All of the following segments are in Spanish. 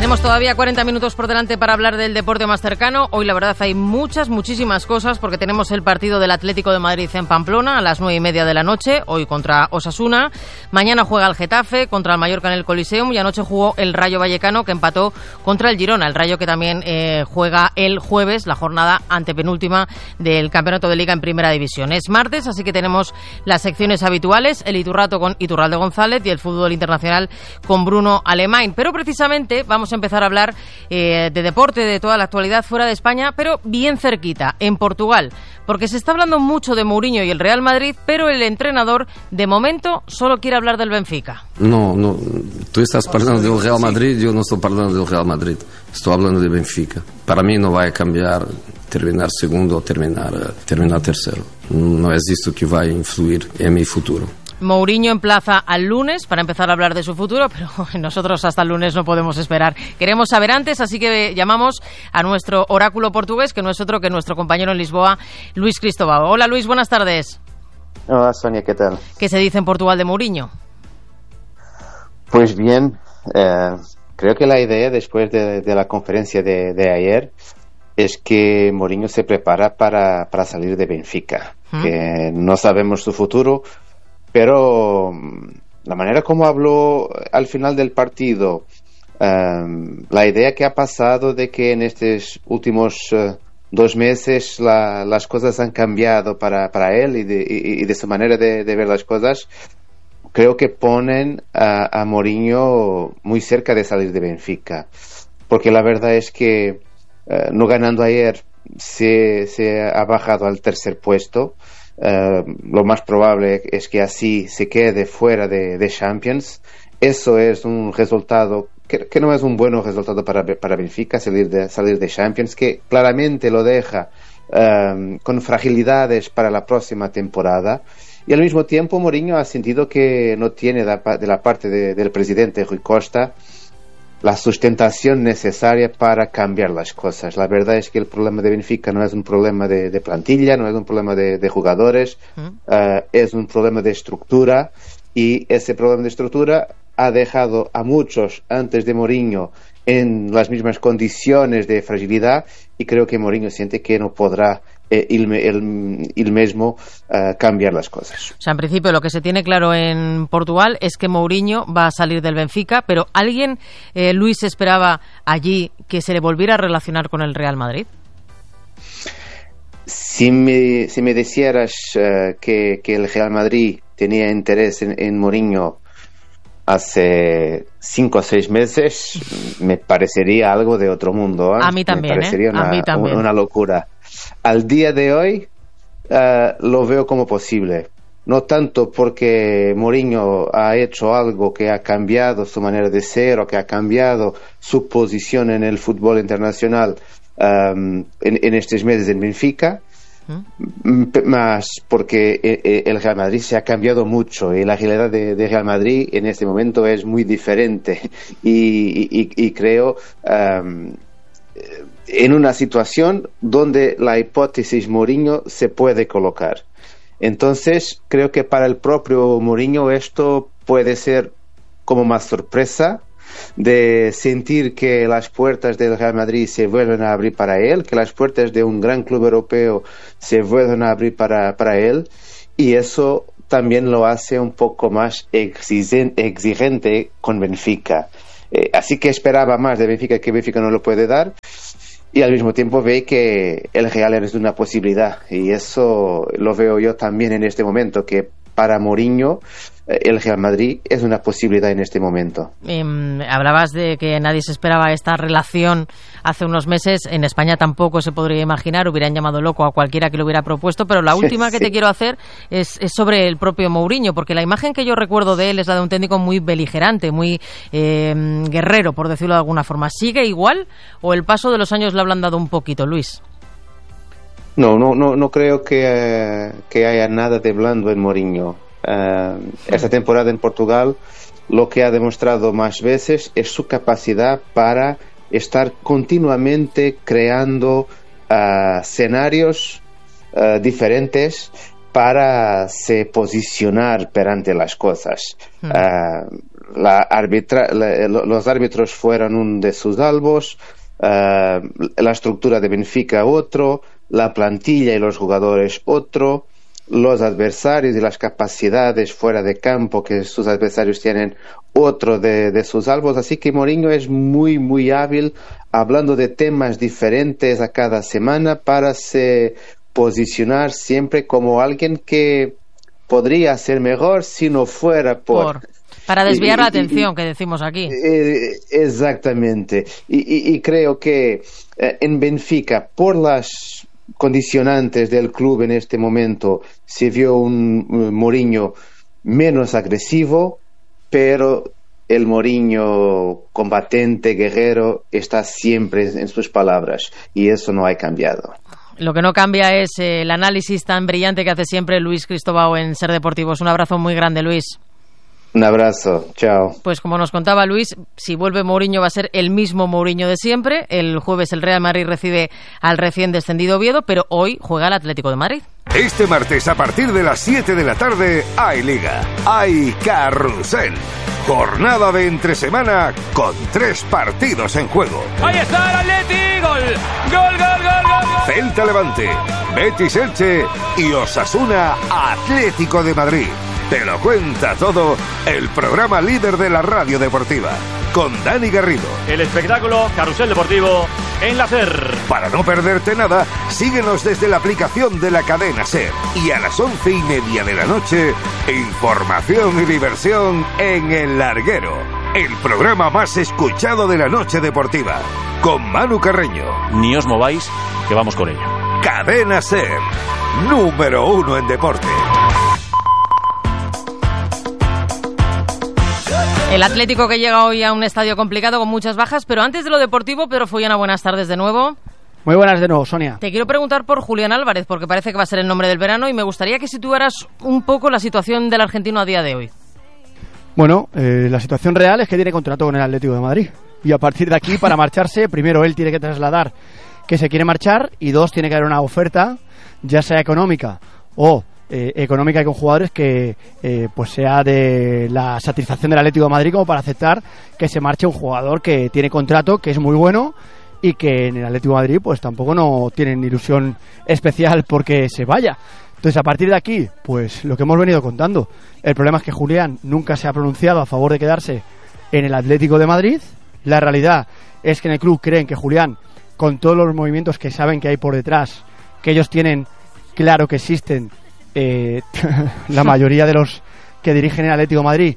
Tenemos todavía 40 minutos por delante para hablar del deporte más cercano. Hoy la verdad hay muchísimas cosas porque tenemos el partido del Atlético de Madrid en Pamplona a las 9:30 de la noche, hoy contra Osasuna. Mañana juega el Getafe contra el Mallorca en el Coliseum y anoche jugó el Rayo Vallecano que empató contra el Girona. El Rayo que también juega el jueves, la jornada antepenúltima del Campeonato de Liga en Primera División. Es martes, así que tenemos las secciones habituales, el Iturrato con Iturralde González y el fútbol internacional con Bruno Alemán. Pero precisamente vamos a empezar a hablar de deporte, de toda la actualidad fuera de España, pero bien cerquita, en Portugal, porque se está hablando mucho de Mourinho y el Real Madrid, pero el entrenador, de momento, solo quiere hablar del Benfica. No, tú estás hablando del Real Madrid, yo no estoy hablando del Real Madrid, estoy hablando de Benfica. Para mí no va a cambiar terminar segundo o terminar tercero. No es esto que va a influir en mi futuro. Mourinho emplaza al lunes para empezar a hablar de su futuro, pero nosotros hasta el lunes no podemos esperar. Queremos saber antes, así que llamamos a nuestro oráculo portugués, que no es otro que nuestro compañero en Lisboa, Luis Cristóbal. Hola Luis, buenas tardes. Hola Sonia, ¿qué tal? ¿Qué se dice en Portugal de Mourinho? Pues bien, creo que la idea después de la conferencia de ayer es que Mourinho se prepara para salir de Benfica, que no sabemos su futuro, pero la manera como habló al final del partido, la idea que ha pasado de que en estos últimos 2 meses las cosas han cambiado para él y de su manera de ver las cosas, creo que ponen a Mourinho muy cerca de salir de Benfica, porque la verdad es que no ganando ayer se ha bajado al tercer puesto. Lo más probable es que así se quede fuera de Champions. Eso es un resultado que no es un buen resultado para Benfica, salir de Champions, que claramente lo deja con fragilidades para la próxima temporada. Y al mismo tiempo Mourinho ha sentido que no tiene de la parte del presidente Rui Costa la sustentación necesaria para cambiar las cosas. La verdad es que el problema de Benfica no es un problema de plantilla, no es un problema de jugadores, es un problema de estructura, y ese problema de estructura ha dejado a muchos antes de Mourinho en las mismas condiciones de fragilidad, y creo que Mourinho siente que no podrá él mismo cambiar las cosas. O sea, en principio lo que se tiene claro en Portugal es que Mourinho va a salir del Benfica, pero ¿alguien, Luis, esperaba allí que se le volviera a relacionar con el Real Madrid? Si me dijeras que el Real Madrid tenía interés en Mourinho hace 5 o 6 meses, me parecería algo de otro mundo. A mí también, me parecería a mí también. Una locura. Al día de hoy lo veo como posible. No tanto porque Mourinho ha hecho algo que ha cambiado su manera de ser o que ha cambiado su posición en el fútbol internacional en estos meses en Benfica, más porque el Real Madrid se ha cambiado mucho y la realidad de Real Madrid en este momento es muy diferente y creo en una situación donde la hipótesis Mourinho se puede colocar. Entonces creo que para el propio Mourinho esto puede ser como más sorpresa, de sentir que las puertas del Real Madrid se vuelven a abrir para él, que las puertas de un gran club europeo se vuelven a abrir para él, y eso también lo hace un poco más exigente con Benfica. Así que esperaba más de Benfica, que Benfica no lo puede dar, y al mismo tiempo ve que el Real es una posibilidad, y eso lo veo yo también en este momento, que para Mourinho el Real Madrid es una posibilidad en este momento. Hablabas de que nadie se esperaba esta relación hace unos meses. En España tampoco se podría imaginar, hubieran llamado loco a cualquiera que lo hubiera propuesto, pero la última que te quiero hacer es sobre el propio Mourinho, porque la imagen que yo recuerdo de él es la de un técnico muy beligerante, muy guerrero, por decirlo de alguna forma. ¿Sigue igual o el paso de los años le ha ablandado un poquito, Luis? No creo que haya nada de blando en Mourinho. Esta temporada en Portugal lo que ha demostrado más veces es su capacidad para estar continuamente creando escenarios diferentes para se posicionar perante las cosas. los árbitros fueran uno de sus albos, la estructura de Benfica otro, la plantilla y los jugadores otro, los adversarios y las capacidades fuera de campo que sus adversarios tienen otro de sus albos. Así que Mourinho es muy, muy hábil hablando de temas diferentes a cada semana para se posicionar siempre como alguien que podría ser mejor si no fuera para desviar la atención, que decimos aquí. Exactamente. Y creo que en Benfica, por las condicionantes del club en este momento, se vio un Mourinho menos agresivo, pero el Mourinho combatente, guerrero, está siempre en sus palabras y eso no ha cambiado. Lo que no cambia es el análisis tan brillante que hace siempre Luis Cristóbal en Ser Deportivos. Un abrazo muy grande, Luis. Un abrazo, chao. Pues como nos contaba Luis, si vuelve Mourinho va a ser el mismo Mourinho de siempre. El jueves el Real Madrid recibe al recién descendido Oviedo, pero hoy juega el Atlético de Madrid. Este martes a partir de las 7 de la tarde hay Liga, hay Carrusel. Jornada de entre semana con 3 partidos en juego. Ahí está el Atleti, gol, gol, gol, gol, gol. Celta Levante, Betis Elche y Osasuna Atlético de Madrid. Te lo cuenta todo el programa líder de la radio deportiva, con Dani Garrido. El espectáculo Carrusel Deportivo en la SER. Para no perderte nada, síguenos desde la aplicación de la cadena SER. Y a las 11:30 de la noche, información y diversión en El Larguero, el programa más escuchado de la noche deportiva, con Manu Carreño. Ni os mováis, que vamos con ello. Cadena SER, número 1 en deporte. El Atlético que llega hoy a un estadio complicado con muchas bajas, pero antes de lo deportivo, Pedro Follana, buenas tardes de nuevo. Muy buenas de nuevo, Sonia. Te quiero preguntar por Julián Álvarez, porque parece que va a ser el nombre del verano, y me gustaría que situaras un poco la situación del argentino a día de hoy. Bueno, la situación real es que tiene contrato con el Atlético de Madrid. Y a partir de aquí, para marcharse, primero él tiene que trasladar que se quiere marchar, y 2, tiene que haber una oferta, ya sea económica o económica y con jugadores que pues sea de la satisfacción del Atlético de Madrid como para aceptar que se marche un jugador que tiene contrato, que es muy bueno y que en el Atlético de Madrid pues tampoco no tienen ilusión especial porque se vaya. Entonces, a partir de aquí, pues lo que hemos venido contando, el problema es que Julián nunca se ha pronunciado a favor de quedarse en el Atlético de Madrid. La realidad es que en el club creen que Julián, con todos los movimientos que saben que hay por detrás, que ellos tienen claro que existen, la mayoría de los que dirigen el Atlético de Madrid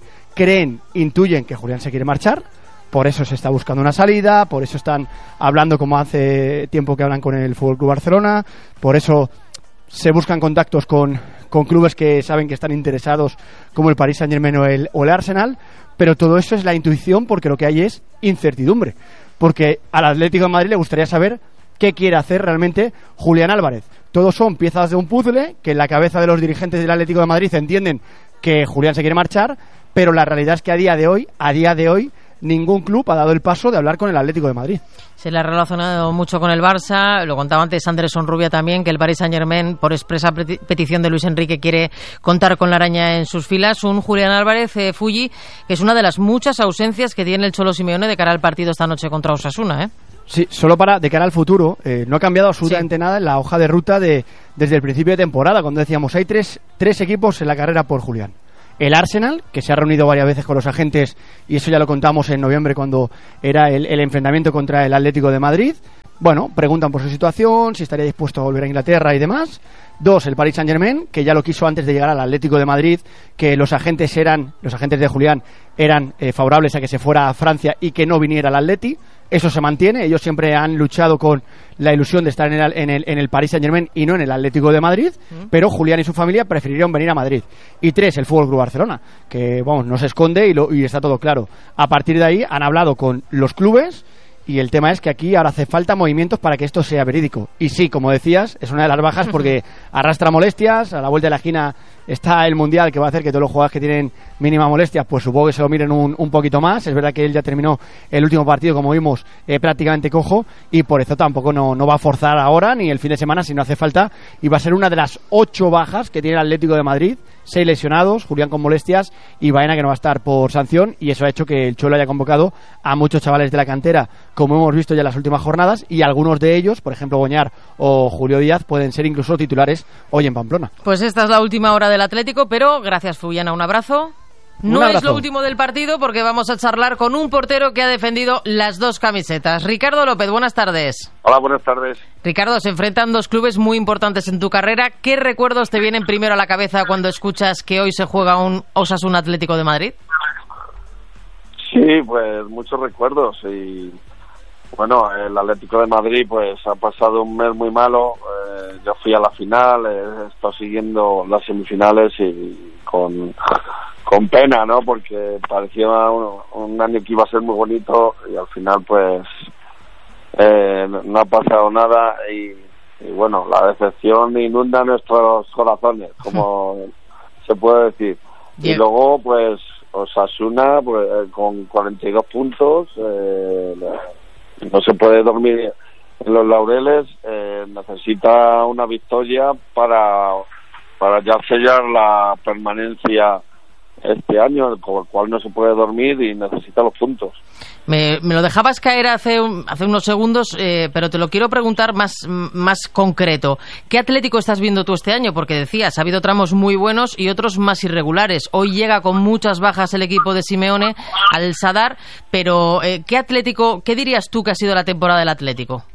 intuyen que Julián se quiere marchar, por eso se está buscando una salida, por eso están hablando como hace tiempo que hablan con el FC Barcelona, por eso se buscan contactos con clubes que saben que están interesados, como el Paris Saint-Germain o el Arsenal, pero todo eso es la intuición, porque lo que hay es incertidumbre, porque al Atlético de Madrid le gustaría saber qué quiere hacer realmente Julián Álvarez. Todos son piezas de un puzzle que en la cabeza de los dirigentes del Atlético de Madrid entienden que Julián se quiere marchar, pero la realidad es que a día de hoy, ningún club ha dado el paso de hablar con el Atlético de Madrid. Se le ha relacionado mucho con el Barça, lo contaba antes Andrés Onrubia también, que el Paris Saint-Germain, por expresa petición de Luis Enrique, quiere contar con la araña en sus filas. Un Julián Álvarez, Fulli, que es una de las muchas ausencias que tiene el Cholo Simeone de cara al partido esta noche contra Osasuna, ¿eh? Sí, solo de cara al futuro, no ha cambiado absolutamente nada en la hoja de ruta desde el principio de temporada, cuando decíamos hay tres equipos en la carrera por Julián. El Arsenal, que se ha reunido varias veces con los agentes, y eso ya lo contamos en noviembre cuando era el enfrentamiento contra el Atlético de Madrid. Bueno, preguntan por su situación, si estaría dispuesto a volver a Inglaterra y demás. 2, el Paris Saint-Germain, que ya lo quiso antes de llegar al Atlético de Madrid, que los agentes de Julián eran favorables a que se fuera a Francia y que no viniera al Atleti. Eso se mantiene, ellos siempre han luchado con la ilusión de estar en el Paris Saint-Germain y no en el Atlético de Madrid, pero Julián y su familia prefirieron venir a Madrid. Y 3, el FC Barcelona, que vamos, no se esconde y está todo claro. A partir de ahí han hablado con los clubes, y el tema es que aquí ahora hace falta movimientos para que esto sea verídico. Y sí, como decías, es una de las bajas porque arrastra molestias. A la vuelta de la esquina está el Mundial, que va a hacer que todos los jugadores que tienen mínima molestias, pues supongo que se lo miren un poquito más. Es verdad que él ya terminó el último partido, como vimos, prácticamente cojo, y por eso tampoco no va a forzar ahora ni el fin de semana si no hace falta, y va a ser una de las 8 bajas que tiene el Atlético de Madrid 6 lesionados, Julián con molestias y Baena que no va a estar por sanción, y eso ha hecho que el Cholo haya convocado a muchos chavales de la cantera, como hemos visto ya en las últimas jornadas, y algunos de ellos, por ejemplo Boñar o Julio Díaz, pueden ser incluso titulares hoy en Pamplona. Pues esta es la última hora del Atlético, pero gracias Fullana, un abrazo. No es lo último del partido porque vamos a charlar con un portero que ha defendido las 2 camisetas. Ricardo López, buenas tardes. Hola, buenas tardes. Ricardo, se enfrentan 2 clubes muy importantes en tu carrera. ¿Qué recuerdos te vienen primero a la cabeza cuando escuchas que hoy se juega un Osasuna Atlético de Madrid? Sí, pues muchos recuerdos y bueno, el Atlético de Madrid pues ha pasado un mes muy malo. Yo fui a la final, he estado siguiendo las semifinales y con pena, ¿no? Porque parecía un año que iba a ser muy bonito y al final pues no ha pasado nada y bueno, la decepción inunda nuestros corazones, como se puede decir. Bien. Y luego pues Osasuna pues con 42 puntos, no se puede dormir en los laureles, necesita una victoria para ya sellar la permanencia este año, con el cual no se puede dormir y necesita los puntos. Me lo dejabas caer hace unos segundos, pero te lo quiero preguntar más concreto. ¿Qué Atlético estás viendo tú este año? Porque decías, ha habido tramos muy buenos y otros más irregulares. Hoy llega con muchas bajas el equipo de Simeone al Sadar, pero ¿qué dirías tú que ha sido la temporada del Atlético?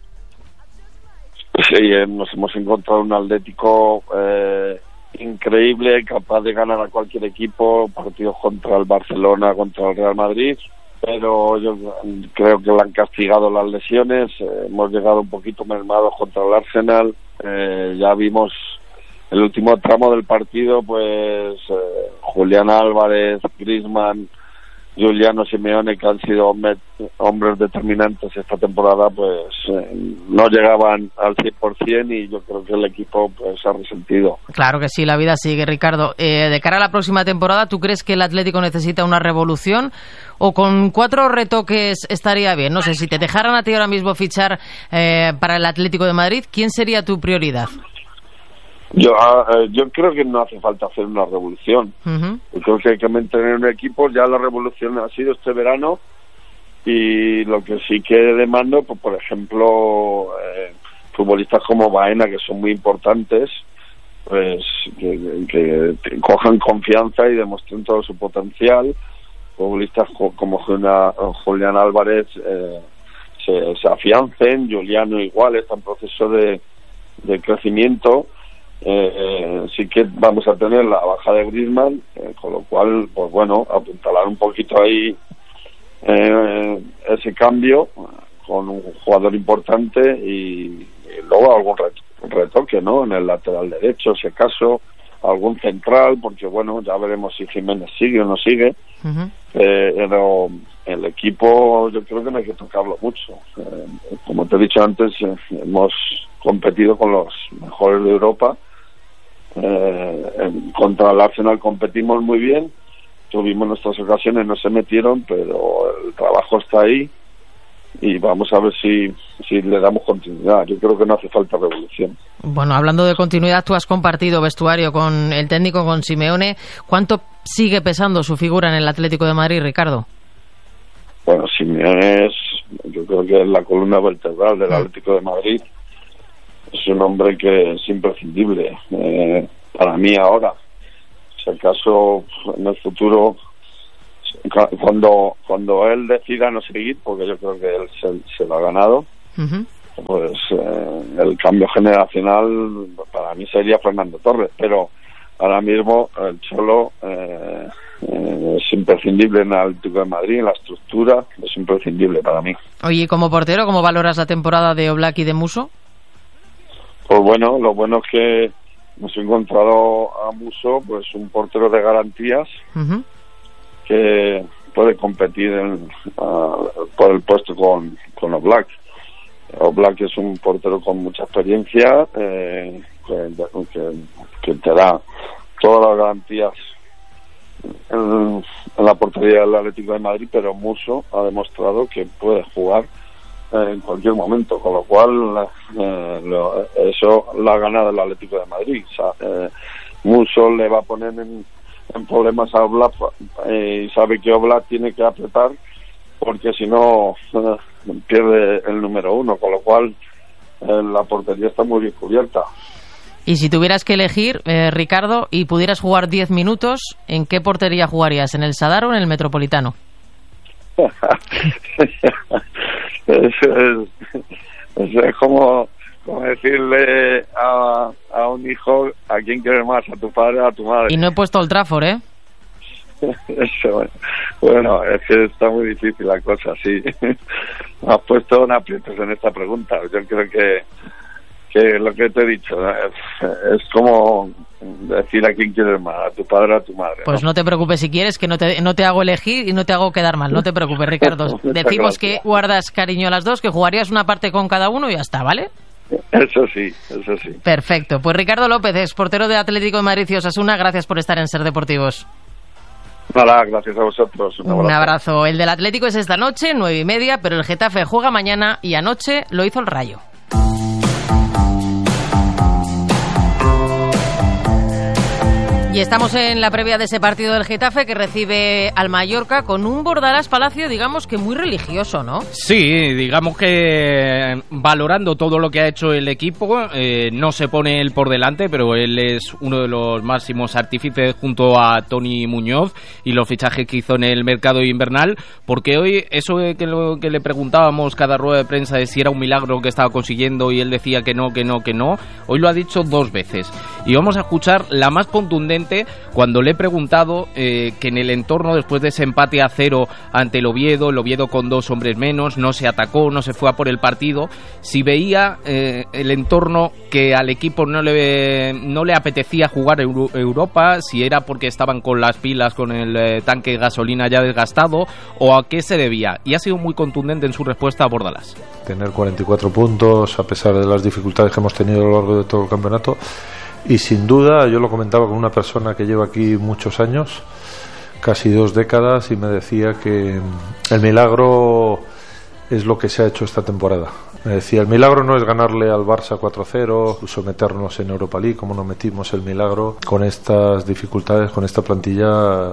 Sí, nos hemos encontrado un Atlético increíble, capaz de ganar a cualquier equipo, partidos contra el Barcelona, contra el Real Madrid, pero yo creo que le han castigado las lesiones, hemos llegado un poquito mermados contra el Arsenal, ya vimos el último tramo del partido, pues Julián Álvarez, Griezmann, Giuliano Simeone, que han sido hombres determinantes esta temporada, pues no llegaban al 100% y yo creo que el equipo pues ha resentido. Claro que sí, la vida sigue, Ricardo. De cara a la próxima temporada, ¿tú crees que el Atlético necesita una revolución o con 4 retoques estaría bien? No sé, si te dejaran a ti ahora mismo fichar para el Atlético de Madrid, ¿quién sería tu prioridad? Yo creo que no hace falta hacer una revolución. Yo creo que hay que mantener un equipo. Ya la revolución ha sido este verano y lo que sí que demando, pues por ejemplo, futbolistas como Baena, que son muy importantes, pues que cojan confianza y demuestren todo su potencial. Futbolistas como Julián Álvarez se afiancen, Giuliano igual, está en proceso de crecimiento. Sí que vamos a tener la baja de Griezmann, con lo cual, pues bueno, apuntalar un poquito ahí ese cambio con un jugador importante y luego algún retoque, ¿no? En el lateral derecho, si acaso, algún central, porque bueno, ya veremos si Jiménez sigue o no sigue, pero el equipo yo creo que no hay que tocarlo mucho. Como te he dicho antes, hemos competido con los mejores de Europa. Contra el Arsenal competimos muy bien, tuvimos nuestras ocasiones, no se metieron, pero el trabajo está ahí y vamos a ver si le damos continuidad. Yo creo que no hace falta revolución. Bueno, hablando de continuidad, tú has compartido vestuario con el técnico, con Simeone. ¿Cuánto sigue pesando su figura en el Atlético de Madrid, Ricardo? Bueno, Simeone yo creo que es la columna vertebral del Atlético de Madrid. Es un hombre que es imprescindible para mí ahora. Si acaso en el futuro, cuando él decida no seguir, porque yo creo que él se lo ha ganado, pues el cambio generacional para mí sería Fernando Torres, pero ahora mismo el Cholo es imprescindible en el Atlético de Madrid, en la estructura, es imprescindible para mí. Oye, como portero, ¿cómo valoras la temporada de Oblak y de Musso? Pues bueno, lo bueno es que hemos encontrado a Musso, pues un portero de garantías que puede competir por el puesto con Oblak. Oblak es un portero con mucha experiencia, que te da todas las garantías en la portería del Atlético de Madrid, pero Musso ha demostrado que puede jugar en cualquier momento, con lo cual eso lo ha ganado el Atlético de Madrid. Musso le va a poner en problemas a Oblak, y sabe que Oblak tiene que apretar porque si no pierde el número 1, con lo cual la portería está muy bien cubierta. Y si tuvieras que elegir, Ricardo, y pudieras jugar 10 minutos, ¿en qué portería jugarías? ¿En el Sadar o en el Metropolitano? Eso es como decirle a un hijo a quién quieres más, a tu padre o a tu madre. Y no he puesto Old Trafford, ¿eh? Eso, bueno, es que está muy difícil la cosa, sí. Me has puesto en aprietos en esta pregunta. Yo creo que lo que te he dicho es como decir a quién quieres más, a tu padre o a tu madre. Pues no te preocupes si quieres, que no te hago elegir y no te hago quedar mal. No te preocupes, Ricardo. Decimos que guardas cariño a las dos, que jugarías una parte con cada uno y ya está, ¿vale? Eso sí. Perfecto. Pues Ricardo López, es portero de Atlético de Madrid y Osasuna. Gracias por estar en Ser Deportivos. Hola, gracias a vosotros. Un abrazo. El del Atlético es esta noche, 9:30, pero el Getafe juega mañana y anoche lo hizo el Rayo. Y estamos en la previa de ese partido del Getafe que recibe al Mallorca con un Bordalás Palacio, digamos que muy religioso, ¿no? Sí, digamos que valorando todo lo que ha hecho el equipo, no se pone él por delante, pero él es uno de los máximos artífices junto a Toni Muñoz y los fichajes que hizo en el mercado invernal, porque hoy eso que le preguntábamos cada rueda de prensa de si era un milagro que estaba consiguiendo y él decía que no, hoy lo ha dicho 2 veces. Y vamos a escuchar la más contundente cuando le he preguntado que en el entorno, después de ese empate a 0 ante el Oviedo con 2 hombres menos, no se atacó, no se fue a por el partido, si veía el entorno que al equipo no le apetecía jugar Europa, si era porque estaban con las pilas, con el tanque de gasolina ya desgastado, o a qué se debía. Y ha sido muy contundente en su respuesta a Bordalás. Tener 44 puntos a pesar de las dificultades que hemos tenido a lo largo de todo el campeonato. Y sin duda, yo lo comentaba con una persona que lleva aquí muchos años, casi 2 décadas, y me decía que el milagro es lo que se ha hecho esta temporada. Me decía, el milagro no es ganarle al Barça 4-0, someternos en Europa League, como nos metimos. El milagro con estas dificultades, con esta plantilla,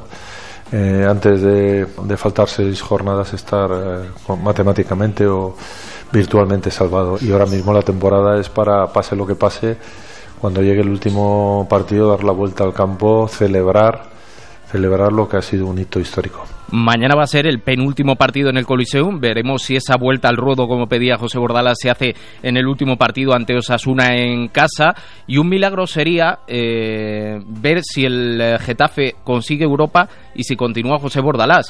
antes de faltar 6 jornadas, estar matemáticamente o virtualmente salvado. Y ahora mismo la temporada es para, pase lo que pase, cuando llegue el último partido, dar la vuelta al campo, celebrar lo que ha sido un hito histórico. Mañana va a ser el penúltimo partido en el Coliseum. Veremos si esa vuelta al ruedo, como pedía José Bordalás, se hace en el último partido ante Osasuna en casa. Y un milagro sería ver si el Getafe consigue Europa y si continúa José Bordalás.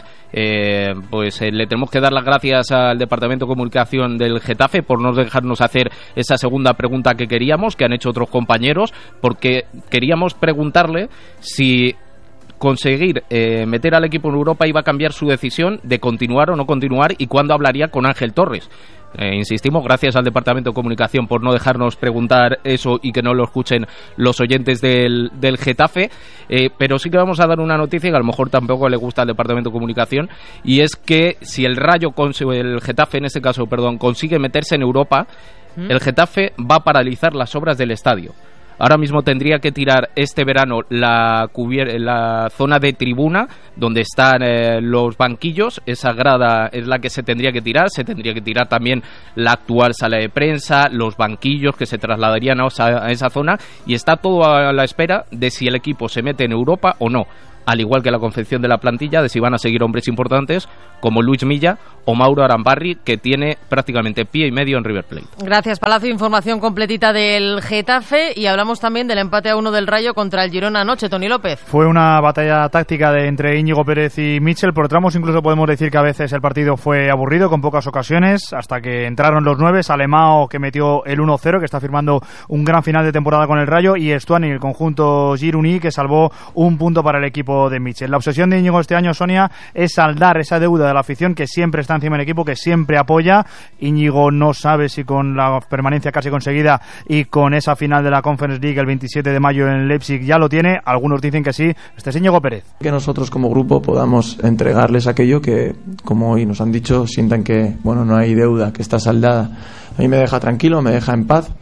Pues le tenemos que dar las gracias al Departamento de Comunicación del Getafe por no dejarnos hacer esa segunda pregunta que queríamos, que han hecho otros compañeros, porque queríamos preguntarle si conseguir meter al equipo en Europa iba a cambiar su decisión de continuar o no continuar y cuándo hablaría con Ángel Torres. Insistimos, gracias al Departamento de Comunicación por no dejarnos preguntar eso y que no lo escuchen los oyentes del Getafe, pero sí que vamos a dar una noticia que a lo mejor tampoco le gusta al Departamento de Comunicación, y es que si el Getafe en este caso, consigue meterse en Europa, el Getafe va a paralizar las obras del estadio. Ahora mismo tendría que tirar este verano la zona de tribuna donde están los banquillos. Esa grada es la que se tendría que tirar también la actual sala de prensa, los banquillos que se trasladarían a esa zona, y está todo a la espera de si el equipo se mete en Europa o no, al igual que la confección de la plantilla, de si van a seguir hombres importantes como Luis Milla o Mauro Arambarri, que tiene prácticamente pie y medio en River Plate. Gracias, Palacio. Información completita del Getafe, y hablamos también del empate a 1 del Rayo contra el Girona anoche. Toni López. Fue una batalla táctica entre Íñigo Pérez y Mitchell. Por tramos incluso podemos decir que a veces el partido fue aburrido, con pocas ocasiones, hasta que entraron los 9, Alemao, que metió el 1-0, que está firmando un gran final de temporada con el Rayo, y Stuani, el conjunto gironí, que salvó un punto para el equipo de Mitchell. La obsesión de Íñigo este año, Sonia, es saldar esa deuda de la afición, que siempre está encima del equipo, que siempre apoya. Íñigo no sabe si con la permanencia casi conseguida y con esa final de la Conference League el 27 de mayo en Leipzig ya lo tiene. Algunos dicen que sí. Este es Íñigo Pérez. Que nosotros como grupo podamos entregarles aquello que, como hoy nos han dicho, sientan que no hay deuda, que está saldada. A mí me deja tranquilo, me deja en paz,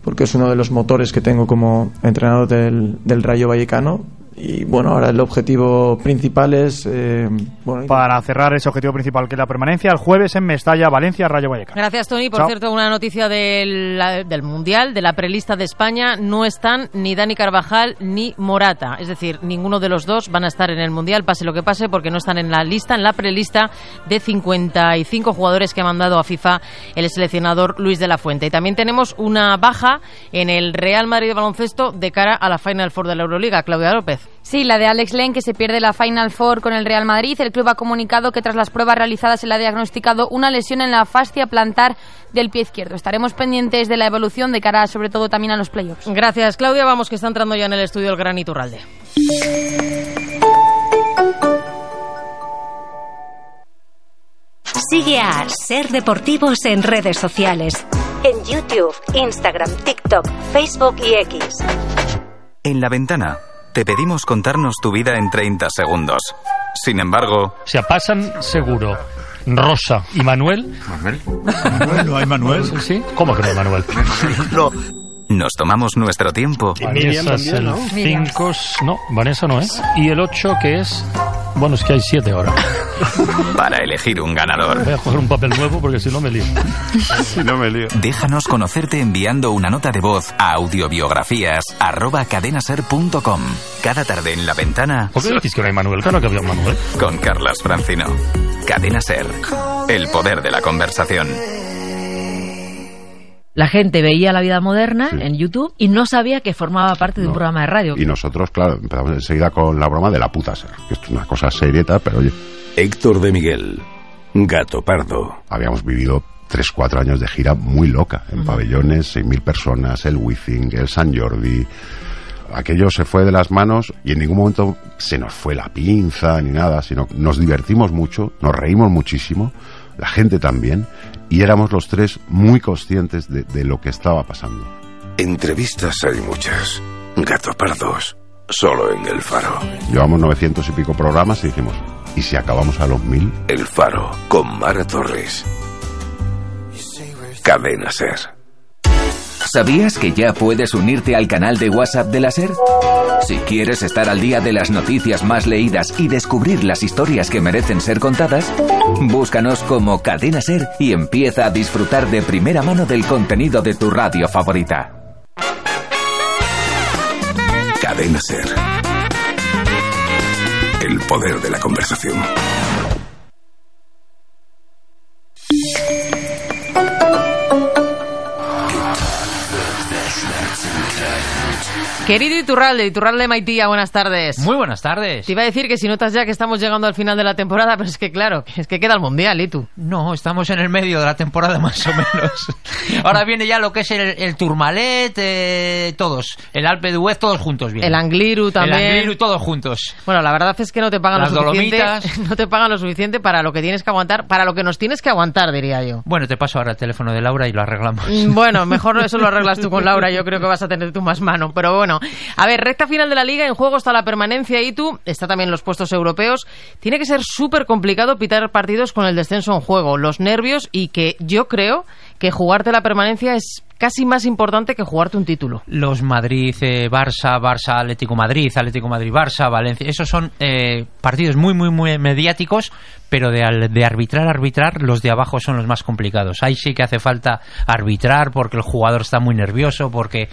porque es uno de los motores que tengo como entrenador del Rayo Vallecano. Y bueno, ahora el objetivo principal es... para cerrar ese objetivo principal, que es la permanencia, el jueves en Mestalla, Valencia, Rayo Vallecano. Gracias, Tony. Por cierto, una noticia del Mundial, de la prelista de España, no están ni Dani Carvajal ni Morata. Es decir, ninguno de los dos van a estar en el Mundial, pase lo que pase, porque no están en la lista, en la prelista de 55 jugadores que ha mandado a FIFA el seleccionador Luis de la Fuente. Y también tenemos una baja en el Real Madrid de baloncesto de cara a la Final Four de la Euroliga. Claudia López. Sí, la de Alex Len, que se pierde la Final Four con el Real Madrid. El club ha comunicado que tras las pruebas realizadas se le ha diagnosticado una lesión en la fascia plantar del pie izquierdo. Estaremos pendientes de la evolución de cara, sobre todo, también a los playoffs. Gracias, Claudia. Vamos, que está entrando ya en el estudio el gran Iturralde. Sigue a Ser Deportivos en redes sociales. En YouTube, Instagram, TikTok, Facebook y X. En La Ventana te pedimos contarnos tu vida en 30 segundos. Sin embargo... Se pasan seguro Rosa y Manuel. ¿Manuel? ¿No hay Manuel? Sí. ¿Cómo que no hay Manuel? No. Nos tomamos nuestro tiempo. Vanessa es el 5... No, Vanessa no es. Y el 8 que es... Bueno, es que hay 7 ahora. Para elegir un ganador. Voy a coger un papel nuevo porque si no me lío. Déjanos conocerte enviando una nota de voz a audiobiografías@cadenaser.com. Cada tarde en La Ventana. ¿Por qué decís que no hay Manuel? Claro que había Manuel. Con Carlas Francino. Cadena Ser. El poder de la conversación. La gente veía La Vida Moderna en YouTube y no sabía que formaba parte de un programa de radio. Y nosotros, claro, empezamos enseguida con la broma de la puta ser, que es una cosa serieta, pero oye. Héctor de Miguel, Gato Pardo. Habíamos vivido 3-4 años de gira muy loca, en pabellones, 6.000 personas, el Wizzing, el Sant Jordi. Aquello se fue de las manos y en ningún momento se nos fue la pinza ni nada, sino nos divertimos mucho, nos reímos muchísimo, la gente también, y éramos los tres muy conscientes de lo que estaba pasando. Entrevistas hay muchas. Gato Pardos, solo en El Faro. Llevamos 900 y pico programas y dijimos, ¿y si acabamos a los 1000? El Faro, con Mara Torres. Cadena Ser. ¿Sabías que ya puedes unirte al canal de WhatsApp de la SER? Si quieres estar al día de las noticias más leídas y descubrir las historias que merecen ser contadas, búscanos como Cadena SER y empieza a disfrutar de primera mano del contenido de tu radio favorita. Cadena Ser. El poder de la conversación. Querido Iturralde Maitía, buenas tardes. Muy buenas tardes. Te iba a decir que si notas ya que estamos llegando al final de la temporada, pero es que claro, es que queda el Mundial, ¿y tú? No, estamos en el medio de la temporada más o menos. Ahora viene ya lo que es el Tourmalet, todos. El Alpe d'Huez, todos juntos vienen. El Angliru también. El Angliru, todos juntos. Bueno, la verdad es que no te pagan Las lo suficiente. Dolomitas. No te pagan lo suficiente para lo que tienes que aguantar, para lo que nos tienes que aguantar, diría yo. Bueno, te paso ahora el teléfono de Laura y lo arreglamos. Bueno, mejor eso lo arreglas tú con Laura, yo creo que vas a tener tú más mano. Pero bueno, a ver, recta final de la Liga, en juego está la permanencia y tú, está también los puestos europeos. Tiene que ser súper complicado pitar partidos con el descenso en juego, los nervios y que yo creo que jugarte la permanencia es casi más importante que jugarte un título. Los Madrid, Barça, Atlético Madrid, Barça, Valencia, esos son partidos muy mediáticos, pero de arbitrar, los de abajo son los más complicados. Ahí sí que hace falta arbitrar porque el jugador está muy nervioso, porque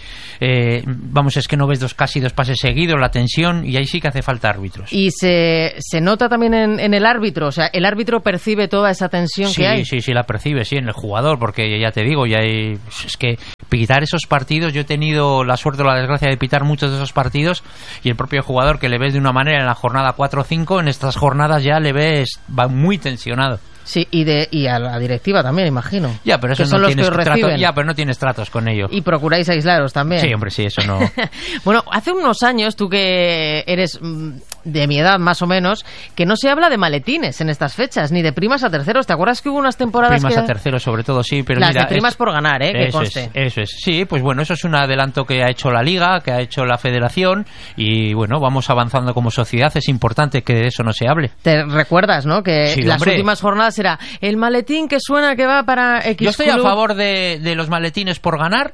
es que no ves casi dos pases seguidos, la tensión, y ahí sí que hace falta árbitros. Y se nota también en el árbitro, o sea, el árbitro percibe toda esa tensión que hay. Sí, la percibe, sí, en el jugador, porque ya te digo, es que pitar esos partidos, yo he tenido la suerte o la desgracia de pitar muchos de esos partidos, y el propio jugador que le ves de una manera en la jornada 4 o 5, en estas jornadas ya le ves, va muy tensionado. Sí, y a la directiva también, imagino. Ya, pero eso que son no los tienes que os reciben. Ya, pero no tienes tratos con ellos. Y procuráis aislaros también. Sí, hombre, sí, eso no. Bueno, hace unos años, tú que eres de mi edad más o menos, que no se habla de maletines en estas fechas, ni de primas a terceros. ¿Te acuerdas que hubo unas temporadas primas a terceros, sobre todo, sí, pero las mira, de primas por ganar, que conste. Eso es. Sí, pues bueno, eso es un adelanto que ha hecho la Liga, que ha hecho la Federación, y bueno, vamos avanzando como sociedad. Es importante que de eso no se hable. Te recuerdas, ¿no? Que sí, las hombre. últimas jornadas era el maletín que suena que va para X Yo estoy club. a favor de los maletines por ganar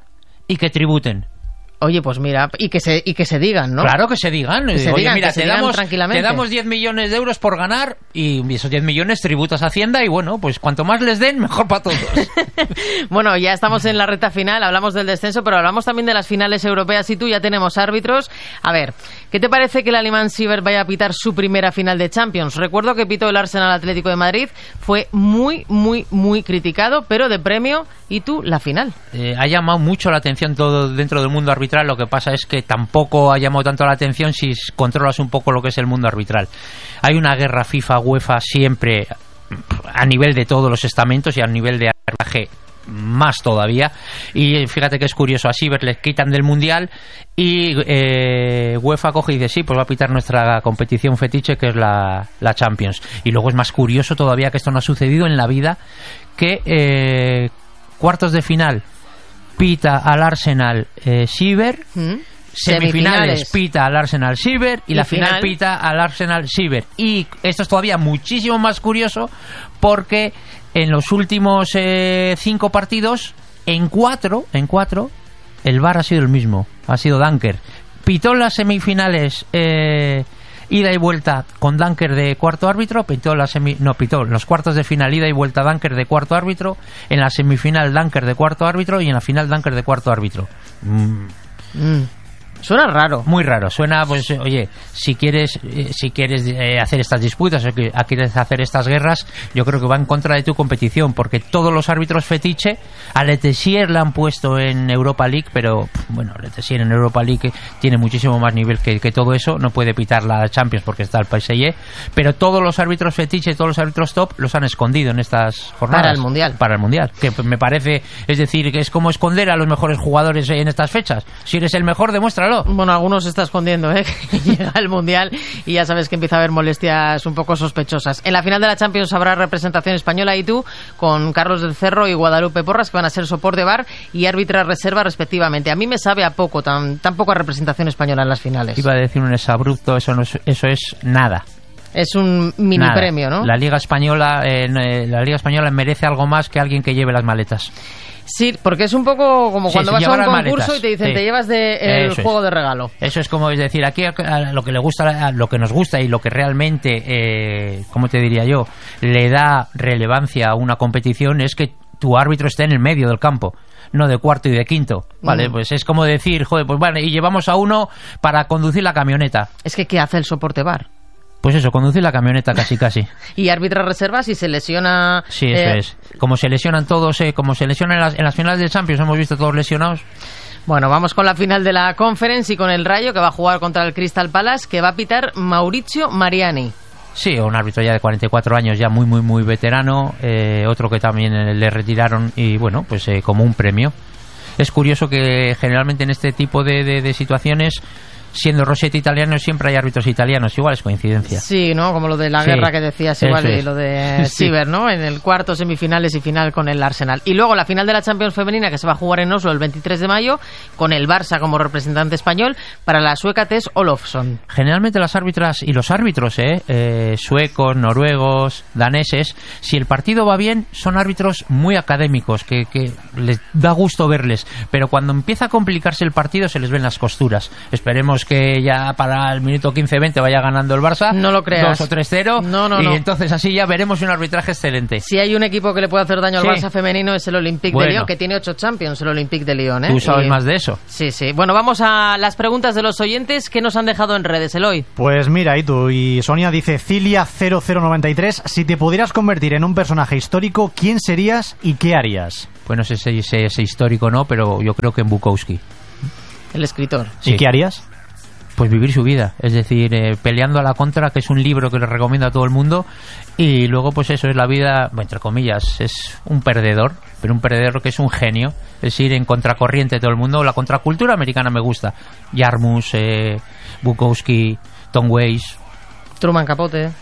y que tributen. Oye, pues mira, y que se digan, ¿no? Claro que se digan. Oye, mira, te damos 10 millones de euros por ganar y esos 10 millones tributas a Hacienda y bueno, pues cuanto más les den, mejor para todos. Bueno, ya estamos en la recta final, hablamos del descenso, pero hablamos también de las finales europeas y tú ya tenemos árbitros. A ver, ¿qué te parece que el alemán Siever vaya a pitar su primera final de Champions? Recuerdo que pitó el Arsenal Atlético de Madrid, fue muy, muy, muy criticado, pero de premio, y tú, la final. Ha llamado mucho la atención todo dentro del mundo arbitral. Lo que pasa es que tampoco ha llamado tanto la atención si controlas un poco lo que es el mundo arbitral. Hay una guerra FIFA-UEFA siempre a nivel de todos los estamentos y a nivel de arbitraje más todavía. Y fíjate que es curioso, a Siever le quitan del Mundial y UEFA coge y dice sí, pues va a pitar nuestra competición fetiche, que es la Champions. Y luego es más curioso todavía, que esto no ha sucedido en la vida, que cuartos de final pita al Arsenal Siever, semifinales pita al Arsenal Siever y la final pita al Arsenal Siever. Y esto es todavía muchísimo más curioso porque en los últimos 5 partidos, en 4 el VAR ha sido el mismo, ha sido Dunker. Pitó las semifinales ida y vuelta con Dunker de cuarto árbitro, pitó los cuartos de final ida y vuelta Dunker de cuarto árbitro, en la semifinal Dunker de cuarto árbitro y en la final Dunker de cuarto árbitro. Suena raro. Muy raro. Suena, pues, oye, si quieres hacer estas disputas o quieres hacer estas guerras, yo creo que va en contra de tu competición, porque todos los árbitros fetiche, a Le Tessier le han puesto en Europa League, pero, bueno, Le Tessier en Europa League tiene muchísimo más nivel que todo eso, no puede pitar la Champions porque está el PSG, pero todos los árbitros fetiche, todos los árbitros top, los han escondido en estas jornadas. Para el Mundial. Que me parece, es decir, que es como esconder a los mejores jugadores en estas fechas. Si eres el mejor, demuéstralo. Bueno, algunos se está escondiendo, que llega el Mundial y ya sabes que empieza a haber molestias un poco sospechosas. En la final de la Champions habrá representación española y tú, con Carlos del Cerro y Guadalupe Porras, que van a ser soporte VAR y árbitra reserva respectivamente. A mí me sabe a poco, tan poca representación española en las finales. Iba a decir un exabrupto, eso es nada. Es un mini premio, ¿no? La Liga Española merece algo más que alguien que lleve las maletas. Sí, porque es un poco como cuando vas a un concurso y te dicen te llevas el juego de regalo. Eso es como, es decir, aquí lo que nos gusta y lo que realmente, ¿cómo te diría yo?, le da relevancia a una competición es que tu árbitro esté en el medio del campo, no de cuarto y de quinto. Vale, pues es como decir, joder, pues vale, y llevamos a uno para conducir la camioneta. Es que ¿qué hace el soporte VAR? Pues eso, conducir la camioneta casi. Y árbitra reserva si se lesiona. Sí, eso es. Como se lesionan todos, como se lesionan en las finales de Champions, hemos visto todos lesionados. Bueno, vamos con la final de la Conference y con el Rayo, que va a jugar contra el Crystal Palace, que va a pitar Maurizio Mariani. Sí, un árbitro ya de 44 años, ya muy, muy, muy veterano. Otro que también le retiraron y, bueno, pues como un premio. Es curioso que generalmente en este tipo de situaciones, siendo Rossetti italiano, siempre hay árbitros italianos. Igual es coincidencia. Sí, ¿no? Como lo de la guerra que decías, igual, y lo de Siever, ¿no? En el cuarto, semifinales y final con el Arsenal. Y luego la final de la Champions femenina, que se va a jugar en Oslo el 23 de mayo, con el Barça como representante español, para la sueca Tess Olofsson. Generalmente las árbitras y los árbitros, suecos, noruegos, daneses, si el partido va bien, son árbitros muy académicos, que les da gusto verles. Pero cuando empieza a complicarse el partido, se les ven las costuras. Esperemos que ya para el minuto 15-20 vaya ganando el Barça. No lo creas. 2 o 3-0. No. Entonces así ya veremos un arbitraje excelente. Si hay un equipo que le puede hacer daño al Barça femenino es el Olympique de Lyon, que tiene 8 Champions, el Olympique de Lyon. ¿Tú sabes más de eso? Sí. Bueno, vamos a las preguntas de los oyentes que nos han dejado en redes, Eloy. Pues mira, y Sonia dice, Cilia0093, si te pudieras convertir en un personaje histórico, ¿quién serías y qué harías? Bueno, ese histórico no, pero yo creo que en Bukowski. El escritor. ¿Y qué harías? Pues vivir su vida, es decir, peleando a la contra, que es un libro que le recomiendo a todo el mundo, y luego pues eso es la vida, bueno, entre comillas, es un perdedor, pero un perdedor que es un genio, es ir en contracorriente de todo el mundo. La contracultura americana me gusta, Jarmus, Bukowski, Tom Waits, Truman Capote.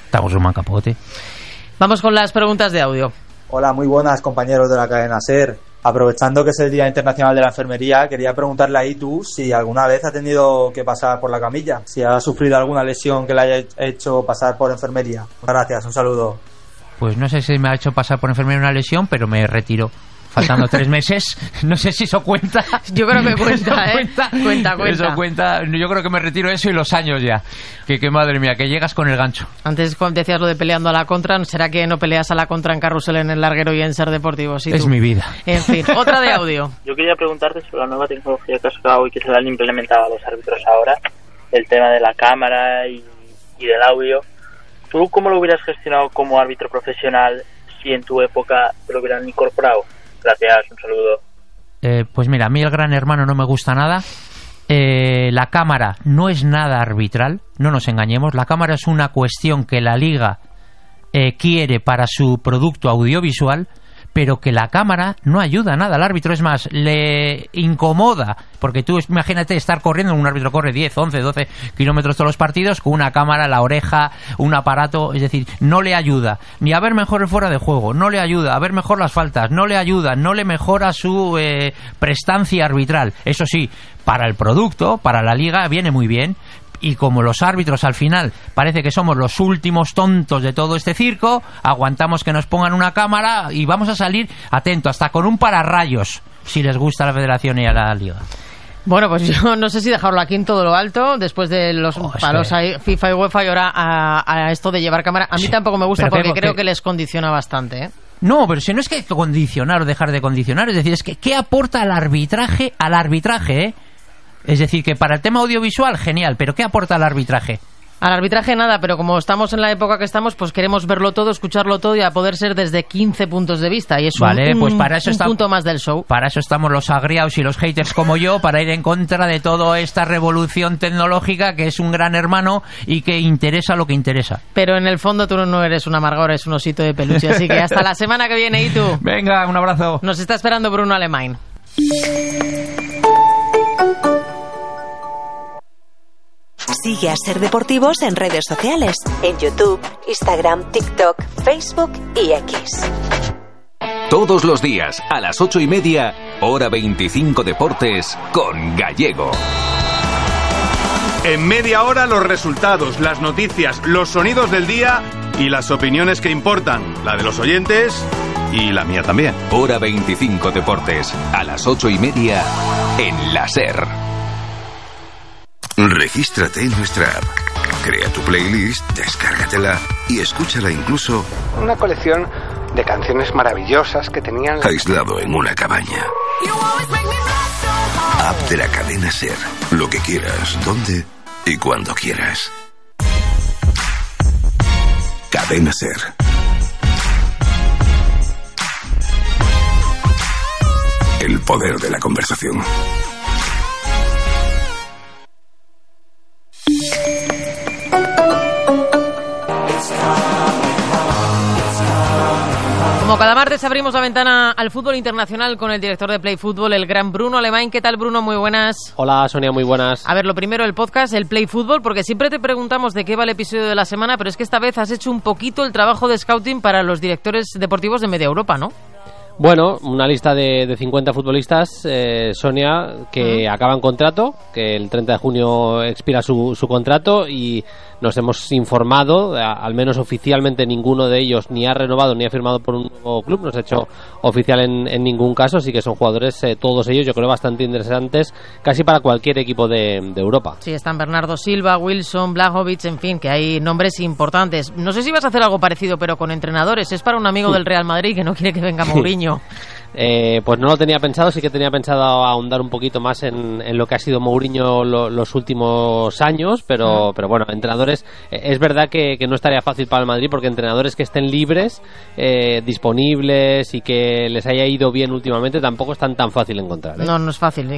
Vamos con las preguntas de audio. Hola, muy buenas compañeros de la cadena SER. Aprovechando que es el Día Internacional de la Enfermería, quería preguntarle a Itu si alguna vez ha tenido que pasar por la camilla, si ha sufrido alguna lesión que le haya hecho pasar por enfermería. Gracias, un saludo. Pues no sé si me ha hecho pasar por enfermería una lesión, pero me retiro. faltando 3 meses. No sé si eso cuenta. Yo creo que cuenta, ¿eh? Cuenta. Eso cuenta. Yo creo que me retiro eso y los años ya. Que madre mía, que llegas con el gancho. Antes decías lo de peleando a la contra. ¿Será que no peleas a la contra en Carrusel, en el Larguero y en Ser Deportivo? Sí, es mi vida. En fin, otra de audio. Yo quería preguntarte sobre la nueva tecnología que has sacado y que se le han implementado a los árbitros ahora, el tema de la cámara y del audio. ¿Tú cómo lo hubieras gestionado como árbitro profesional si en tu época te lo hubieran incorporado? Gracias, un saludo. Pues mira, a mí el Gran Hermano no me gusta nada. La cámara no es nada arbitral, no nos engañemos. La cámara es una cuestión que la Liga quiere para su producto audiovisual, pero que la cámara no ayuda nada al árbitro, es más, le incomoda, porque tú imagínate estar corriendo, un árbitro corre 10, 11, 12 kilómetros todos los partidos con una cámara, la oreja, un aparato, es decir, no le ayuda ni a ver mejor el fuera de juego, no le ayuda a ver mejor las faltas, no le ayuda, no le mejora su prestancia arbitral. Eso sí, para el producto, para la Liga viene muy bien. Y como los árbitros al final parece que somos los últimos tontos de todo este circo, aguantamos que nos pongan una cámara y vamos a salir, atento, hasta con un pararrayos, si les gusta a la Federación y a la Liga. Bueno, pues yo no sé si dejarlo aquí en todo lo alto, después de los palos FIFA y UEFA y ahora a esto de llevar cámara. A mí tampoco me gusta, porque creo que les condiciona bastante, ¿eh? No, pero si no es que condicionar o dejar de condicionar, es decir, es que ¿qué aporta al arbitraje, Es decir, que para el tema audiovisual, genial, pero ¿qué aporta al arbitraje? Al arbitraje nada, pero como estamos en la época que estamos, pues queremos verlo todo, escucharlo todo y a poder ser desde 15 puntos de vista. Y es pues para eso un punto más del show. Para eso estamos los agriados y los haters como yo, para ir en contra de toda esta revolución tecnológica que es un Gran Hermano y que interesa lo que interesa. Pero en el fondo tú no eres un amargor, eres un osito de peluche. Así que hasta la semana que viene, ¿y tú? Venga, un abrazo. Nos está esperando Bruno Alemán. Sigue a Ser Deportivos en redes sociales, en YouTube, Instagram, TikTok, Facebook y X. Todos los días, a las 8:30, hora 25 Deportes, con Gallego. En media hora los resultados, las noticias, los sonidos del día y las opiniones que importan, la de los oyentes y la mía también. Hora 25 Deportes, a las 8:30, en la SER. Regístrate en nuestra app, crea tu playlist, descárgatela y escúchala incluso. Una colección de canciones maravillosas que tenían aislado en una cabaña. App de la cadena SER, lo que quieras, donde y cuando quieras. Cadena SER. El poder de la conversación. Como cada martes abrimos la ventana al fútbol internacional con el director de Play Fútbol, el gran Bruno Alemán. ¿Qué tal, Bruno? Muy buenas. Hola, Sonia, muy buenas. A ver, lo primero, el podcast, el Play Fútbol, porque siempre te preguntamos de qué va el episodio de la semana, pero es que esta vez has hecho un poquito el trabajo de scouting para los directores deportivos de media Europa, ¿no? Bueno, una lista de 50 futbolistas, Sonia, que acaban contrato, que el 30 de junio expira su contrato y nos hemos informado, al menos oficialmente ninguno de ellos ni ha renovado ni ha firmado por un nuevo club, no se ha hecho oficial en ningún caso, así que son jugadores, todos ellos yo creo bastante interesantes, casi para cualquier equipo de Europa. Sí, están Bernardo Silva, Wilson, Blajovic, en fin, que hay nombres importantes. No sé si vas a hacer algo parecido, pero con entrenadores. Es para un amigo del Real Madrid que no quiere que venga Mourinho. Pues no lo tenía pensado, sí que tenía pensado ahondar un poquito más en lo que ha sido Mourinho los últimos años, pero bueno, entrenadores, es verdad que no estaría fácil para el Madrid, porque entrenadores que estén libres, disponibles y que les haya ido bien últimamente tampoco es tan fácil encontrar, ¿eh? No es fácil.